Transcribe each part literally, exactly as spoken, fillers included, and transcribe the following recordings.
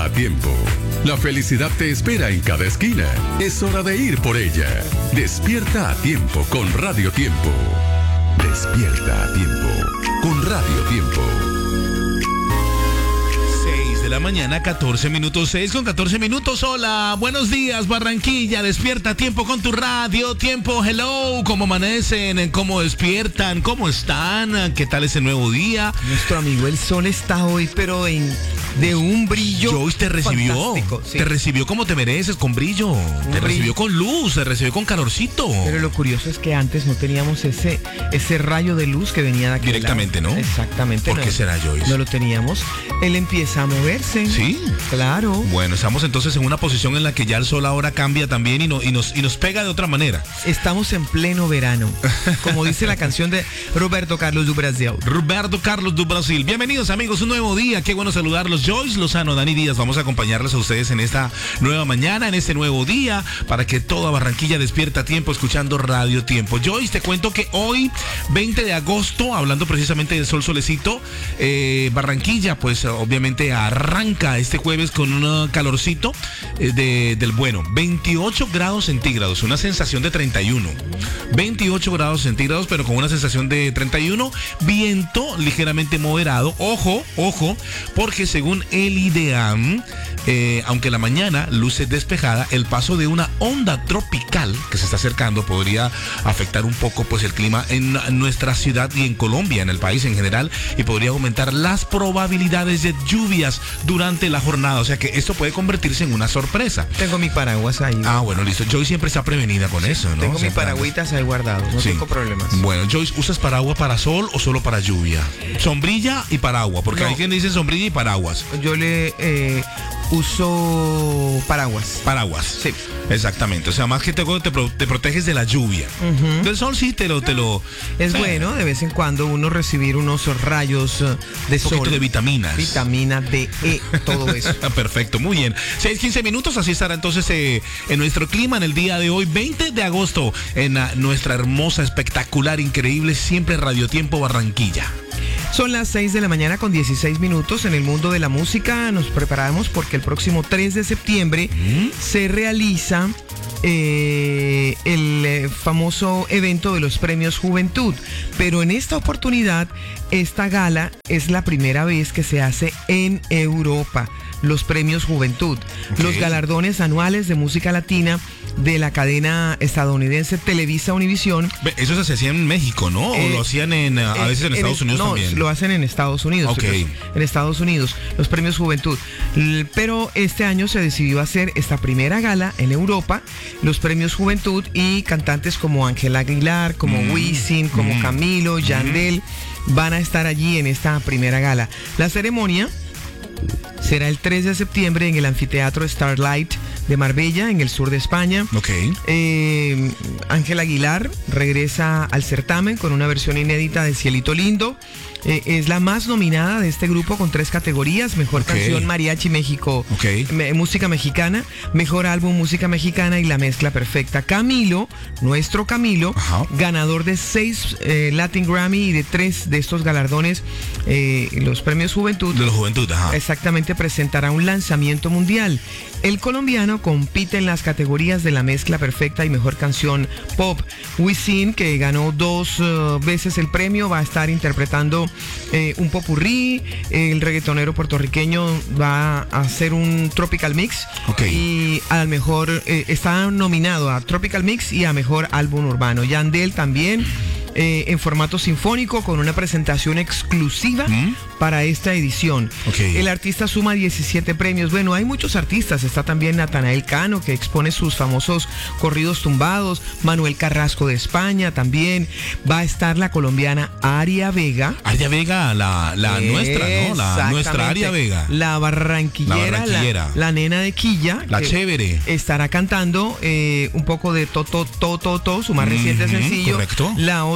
A tiempo. La felicidad te espera en cada esquina. Es hora de ir por ella. Despierta a tiempo con Radio Tiempo. Despierta a tiempo con Radio Tiempo. seis de la mañana, catorce minutos, seis con catorce minutos. Hola, buenos días, Barranquilla. Despierta a tiempo con tu Radio Tiempo. Hello, ¿cómo amanecen? ¿Cómo despiertan? ¿Cómo están? ¿Qué tal ese nuevo día? Nuestro amigo el sol está hoy, pero en... de un brillo. Joyce te recibió, sí. Te recibió como te mereces, con brillo. Un te brillo. Recibió con luz, te recibió con calorcito. Pero lo curioso es que antes no teníamos ese ese rayo de luz que venía de aquí. Directamente, lado. ¿no? Exactamente. ¿Por no, qué será, Joyce? No lo teníamos. Él empieza a moverse. ¿Sí? Claro. Bueno, estamos entonces en una posición en la que ya el sol ahora cambia también y, no, y, nos, y nos pega de otra manera. Estamos en pleno verano. Como dice la canción de Roberto Carlos do Brasil. Roberto Carlos do Brasil. Bienvenidos, amigos, un nuevo día. Qué bueno saludarlos. Joyce Lozano, Dani Díaz, vamos a acompañarles a ustedes en esta nueva mañana, en este nuevo día, para que toda Barranquilla despierta a tiempo escuchando Radio Tiempo. Joyce, te cuento que hoy, veinte de agosto, hablando precisamente del sol solecito, eh, Barranquilla, pues obviamente arranca este jueves con un calorcito eh, de, del bueno, veintiocho grados centígrados, una sensación de treinta y uno. veintiocho grados centígrados, pero con una sensación de treinta y uno, viento ligeramente moderado. Ojo, ojo, porque según el IDEAM, eh, aunque la mañana luce despejada, el paso de una onda tropical que se está acercando podría afectar un poco pues el clima en nuestra ciudad y en Colombia, en el país en general, y podría aumentar las probabilidades de lluvias durante la jornada. O sea que esto puede convertirse en una sorpresa. Tengo mi paraguas ahí. Ah, bueno, listo. Joyce siempre está prevenida con eso, ¿no? Tengo o sea, mis paragüitas ahí guardados, no sí. tengo problemas. Bueno, Joyce, ¿usas paraguas para sol o solo para lluvia? Sombrilla y paraguas, porque no. hay quien dice sombrilla y paraguas. Yo le eh, uso paraguas. Paraguas. Sí. Exactamente. O sea, más que te, te, te proteges de la lluvia. Uh-huh. Del sol sí te lo... Te lo es eh. bueno de vez en cuando uno recibir unos rayos de sol. Un poquito de vitaminas. Vitamina D, E, todo eso. Perfecto, muy bien. seis, quince minutos, así estará entonces eh, en nuestro clima en el día de hoy, veinte de agosto, en uh, nuestra hermosa, espectacular, increíble, siempre Radio Tiempo Barranquilla. Son las seis de la mañana con dieciséis minutos. En el mundo de la música nos preparamos porque el próximo tres de septiembre ¿Mm? se realiza eh, el eh, famoso evento de los Premios Juventud. Pero en esta oportunidad, esta gala es la primera vez que se hace en Europa. Los Premios Juventud, okay. Los galardones anuales de música latina de la cadena estadounidense Televisa Univisión. Eso se hacía en México, ¿no? Eh, ¿O lo hacían en, a veces en, en Estados Unidos no, también? No, lo hacen en Estados Unidos. Okay. En Estados Unidos, los Premios Juventud. Pero este año se decidió hacer esta primera gala en Europa, los Premios Juventud, y cantantes como Ángela Aguilar, como mm. Wisin, como mm. Camilo, Yandel, mm. van a estar allí en esta primera gala. La ceremonia será el tres de septiembre en el anfiteatro Starlight de Marbella, en el sur de España. Okay. Eh, Ángela Aguilar regresa al certamen con una versión inédita de Cielito Lindo. Eh, es la más nominada de este grupo con tres categorías: mejor okay. canción Mariachi México, okay. me, música mexicana, mejor álbum música mexicana y la mezcla perfecta. Camilo, nuestro Camilo, Ajá. ganador de seis eh, Latin Grammy y de tres de estos galardones, eh, los Premios Juventud. De los Juventud, ajá. Exactamente, presentará un lanzamiento mundial. El colombiano compite en las categorías de la mezcla perfecta y mejor canción pop. Wisin, que ganó dos uh, veces el premio, va a estar interpretando eh, un popurrí. El reggaetonero puertorriqueño va a hacer un tropical mix. Okay. Y al mejor, eh, está nominado a tropical mix y a mejor álbum urbano. Yandel también. Eh, en formato sinfónico con una presentación exclusiva ¿Mm? para esta edición. Okay. El artista suma diecisiete premios. Bueno, hay muchos artistas. Está también Natanael Cano, que expone sus famosos corridos tumbados. Manuel Carrasco de España también. Va a estar la colombiana Aria Vega. Aria Vega, la, la nuestra, ¿no? La nuestra Aria Vega. La barranquillera, la, barranquillera. la, la nena de Quilla. La chévere. Estará cantando eh, un poco de Toto, Toto, Toto, su más mm-hmm, reciente sencillo. Correcto. La otra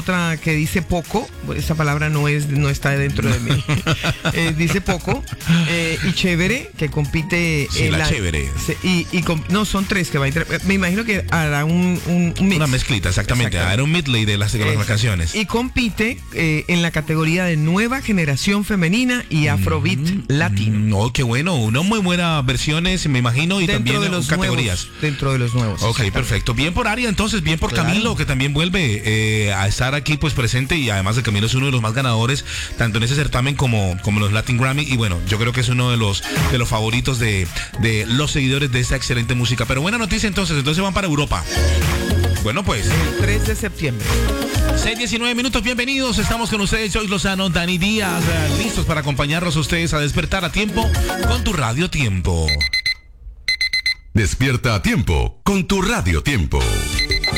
otra que dice poco, esa palabra no es no está dentro de mí, eh, dice poco, eh, y chévere, que compite... Sí, en la chévere. Se, y, y com, no, son tres que va a inter, me imagino que hará un, un, un mix. Una mezclita, exactamente, hará un medley de las, de las canciones. Y compite eh, en la categoría de nueva generación femenina y afrobeat mm, latino. Oh, qué bueno, una muy buenas versiones, me imagino, y dentro también de los categorías. Nuevos, dentro de los nuevos. Ok, perfecto. Bien por Aria, entonces, bien por claro. Camilo, que también vuelve eh, a estar aquí pues presente, y además de Camilo es uno de los más ganadores, tanto en ese certamen como, como en los Latin Grammy, y bueno, yo creo que es uno de los de los favoritos de, de los seguidores de esta excelente música. Pero buena noticia entonces, entonces van para Europa. Bueno, pues. El tres de septiembre. seis diecinueve minutos, bienvenidos. Estamos con ustedes, Joyce Lozano, Dani Díaz, listos para acompañarlos a ustedes a despertar a tiempo con tu Radio Tiempo. Despierta a tiempo con tu Radio Tiempo.